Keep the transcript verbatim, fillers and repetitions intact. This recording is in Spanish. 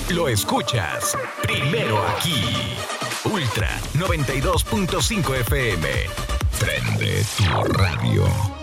lo escuchas primero aquí. Ultra noventa y dos punto cinco F M. Prende tu radio.